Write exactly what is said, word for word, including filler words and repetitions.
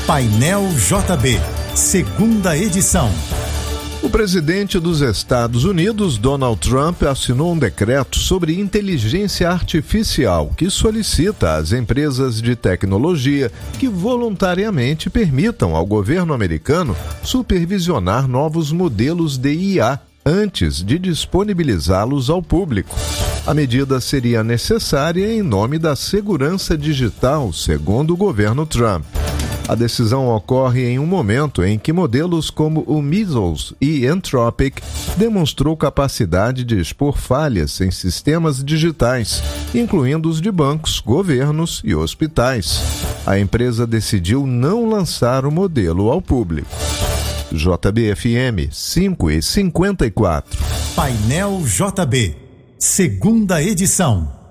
Painel J B, segunda edição. O presidente dos Estados Unidos, Donald Trump, assinou um decreto sobre inteligência artificial que solicita às empresas de tecnologia que voluntariamente permitam ao governo americano supervisionar novos modelos de I A antes de disponibilizá-los ao público. A medida seria necessária em nome da segurança digital, segundo o governo Trump. A decisão ocorre em um momento em que modelos como o Measles e Anthropic demonstrou capacidade de expor falhas em sistemas digitais, incluindo os de bancos, governos e hospitais. A empresa decidiu não lançar o modelo ao público. J B F M cinco e cinquenta e quatro. Painel J B, segunda edição.